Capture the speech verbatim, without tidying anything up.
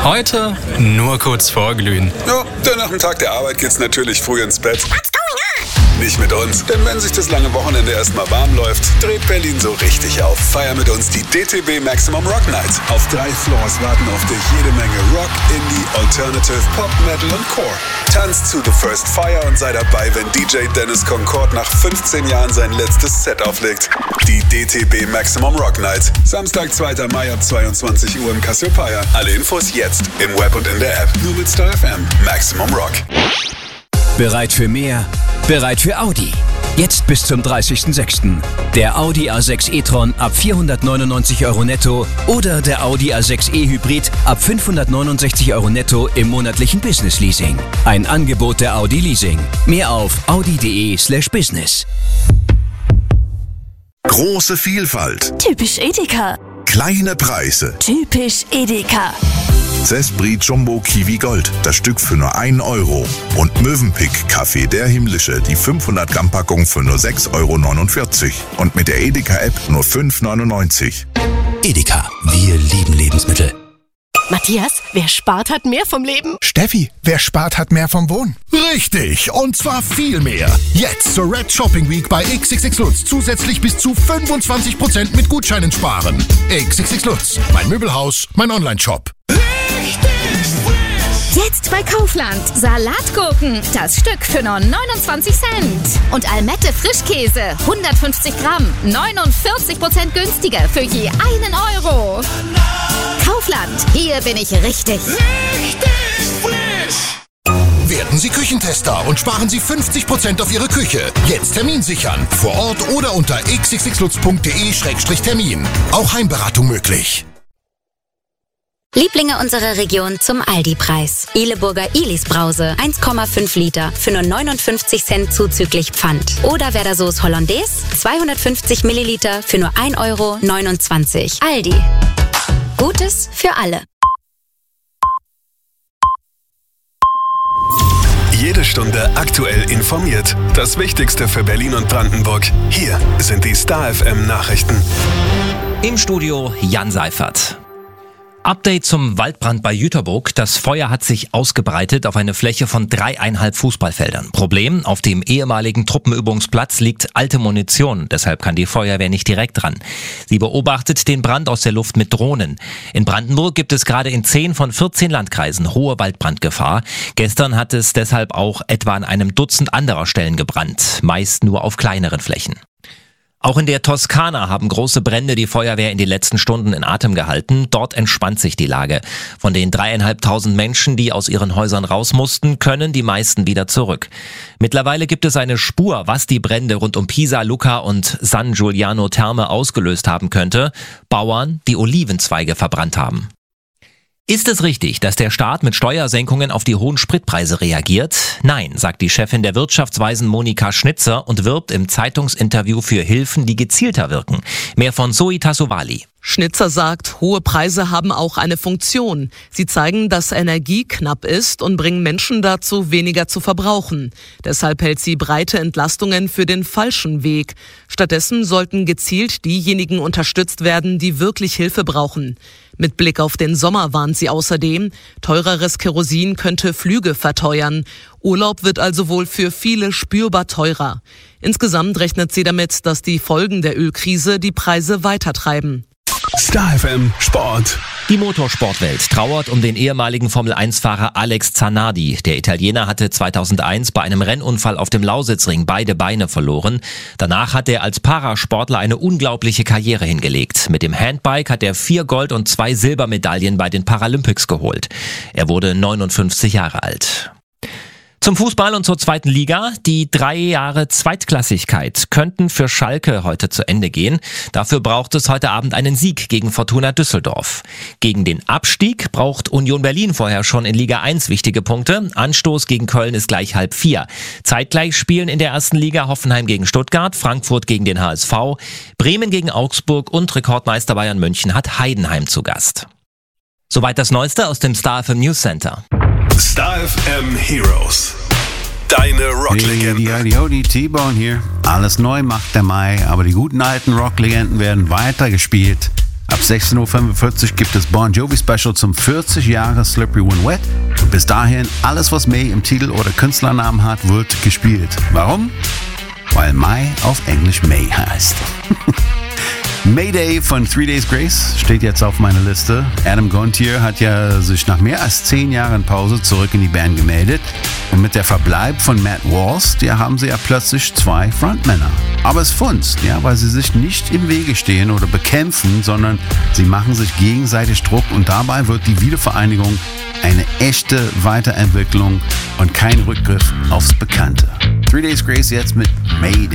Heute nur kurz vorglühen. Ja, denn nach dem Tag der Arbeit geht's natürlich früh ins Bett. Nicht mit uns, denn wenn sich das lange Wochenende erstmal warm läuft, dreht Berlin so richtig auf. Feier mit uns die D T B Maximum Rock Night. Auf drei Floors warten auf dich jede Menge Rock, Indie, Alternative, Pop, Metal und Core. Tanz zu The First Fire und sei dabei, wenn D J Dennis Concord nach fünfzehn Jahren sein letztes Set auflegt. Die D T B Maximum Rock Night. Samstag, zweiter Mai ab zweiundzwanzig Uhr im Cassiopeia. Alle Infos jetzt im Web und in der App. Nur mit Star F M. Maximum Rock. Bereit für mehr? Bereit für Audi. Jetzt bis zum dreißigsten sechsten Der Audi A sechs e-tron ab vierhundertneunundneunzig Euro netto oder der Audi A sechs e Hybrid ab fünfhundertneunundsechzig Euro netto im monatlichen Business Leasing. Ein Angebot der Audi Leasing. Mehr auf audi.de slash business. Große Vielfalt. Typisch Edeka. Kleine Preise. Typisch Edeka. Zesprit Jumbo Kiwi Gold, das Stück für nur einen Euro. Und Mövenpick Kaffee der Himmlische, die fünfhundert Gramm Packung für nur sechs Euro neunundvierzig. Und mit der Edeka-App nur fünf neunundneunzig. Edeka, wir lieben Lebensmittel. Matthias, wer spart, hat mehr vom Leben. Steffi, wer spart, hat mehr vom Wohnen. Richtig, und zwar viel mehr. Jetzt zur Red Shopping Week bei X X X Lutz zusätzlich bis zu fünfundzwanzig Prozent mit Gutscheinen sparen. X X X Lutz, mein Möbelhaus, mein Online-Shop. Jetzt bei Kaufland. Salatgurken. Das Stück für nur neunundzwanzig Cent. Und Almette Frischkäse. hundertfünfzig Gramm. neunundvierzig Prozent günstiger für je einen Euro. Kaufland. Hier bin ich richtig. Richtig frisch. Werden Sie Küchentester und sparen Sie fünfzig Prozent auf Ihre Küche. Jetzt Termin sichern. Vor Ort oder unter x x x lutz punkt de Schrägstrich Termin. Auch Heimberatung möglich. Lieblinge unserer Region zum Aldi-Preis. Ihleburger Ilis Brause, eins Komma fünf Liter, für nur neunundfünfzig Cent zuzüglich Pfand. Oder Werder Soße Hollandaise, zweihundertfünfzig Milliliter, für nur ein Euro neunundzwanzig. Aldi. Gutes für alle. Jede Stunde aktuell informiert. Das Wichtigste für Berlin und Brandenburg. Hier sind die Star F M Nachrichten. Im Studio Jan Seifert. Update zum Waldbrand bei Jüterburg. Das Feuer hat sich ausgebreitet auf eine Fläche von dreieinhalb Fußballfeldern. Problem: Auf dem ehemaligen Truppenübungsplatz liegt alte Munition. Deshalb kann die Feuerwehr nicht direkt ran. Sie beobachtet den Brand aus der Luft mit Drohnen. In Brandenburg gibt es gerade in zehn von vierzehn Landkreisen hohe Waldbrandgefahr. Gestern hat es deshalb auch etwa an einem Dutzend anderer Stellen gebrannt. Meist nur auf kleineren Flächen. Auch in der Toskana haben große Brände die Feuerwehr in den letzten Stunden in Atem gehalten. Dort entspannt sich die Lage. Von den dreieinhalbtausend Menschen, die aus ihren Häusern raus mussten, können die meisten wieder zurück. Mittlerweile gibt es eine Spur, was die Brände rund um Pisa, Lucca und San Giuliano Terme ausgelöst haben könnte. Bauern, die Olivenzweige verbrannt haben. Ist es richtig, dass der Staat mit Steuersenkungen auf die hohen Spritpreise reagiert? Nein, sagt die Chefin der Wirtschaftsweisen Monika Schnitzer und wirbt im Zeitungsinterview für Hilfen, die gezielter wirken. Mehr von Zoe Tassovali. Schnitzer sagt, hohe Preise haben auch eine Funktion. Sie zeigen, dass Energie knapp ist und bringen Menschen dazu, weniger zu verbrauchen. Deshalb hält sie breite Entlastungen für den falschen Weg. Stattdessen sollten gezielt diejenigen unterstützt werden, die wirklich Hilfe brauchen. Mit Blick auf den Sommer warnt sie außerdem, teureres Kerosin könnte Flüge verteuern. Urlaub wird also wohl für viele spürbar teurer. Insgesamt rechnet sie damit, dass die Folgen der Ölkrise die Preise weitertreiben. Star F M Sport. Die Motorsportwelt trauert um den ehemaligen Formel eins Fahrer Alex Zanardi. Der Italiener hatte zweitausendeins bei einem Rennunfall auf dem Lausitzring beide Beine verloren. Danach hat er als Parasportler eine unglaubliche Karriere hingelegt. Mit dem Handbike hat er vier Gold- und zwei Silbermedaillen bei den Paralympics geholt. Er wurde neunundfünfzig Jahre alt. Zum Fußball und zur zweiten Liga. Die drei Jahre Zweitklassigkeit könnten für Schalke heute zu Ende gehen. Dafür braucht es heute Abend einen Sieg gegen Fortuna Düsseldorf. Gegen den Abstieg braucht Union Berlin vorher schon in Liga eins wichtige Punkte. Anstoß gegen Köln ist gleich halb vier. Zeitgleich spielen in der ersten Liga Hoffenheim gegen Stuttgart, Frankfurt gegen den H S V, Bremen gegen Augsburg und Rekordmeister Bayern München hat Heidenheim zu Gast. Soweit das Neueste aus dem Star F M News Center. Star F M Heroes. Deine Rocklegende. Hey, die T-Bone hier. Alles neu macht der Mai, aber die guten alten Rocklegenden werden weiter gespielt. Ab sechzehn Uhr fünfundvierzig gibt es Bon Jovi Special zum vierzig Jahre Slippery When Wet. Und bis dahin, alles was May im Titel oder Künstlernamen hat, wird gespielt. Warum? Weil Mai auf Englisch May heißt. Mayday von Three Days Grace steht jetzt auf meiner Liste. Adam Gontier hat ja sich nach mehr als zehn Jahren Pause zurück in die Band gemeldet. Und mit der Verbleib von Matt Walsh, ja, haben sie ja plötzlich zwei Frontmänner. Aber es funzt, ja, weil sie sich nicht im Wege stehen oder bekämpfen, sondern sie machen sich gegenseitig Druck und dabei wird die Wiedervereinigung eine echte Weiterentwicklung und kein Rückgriff aufs Bekannte. Three Days Grace jetzt mit Mayday.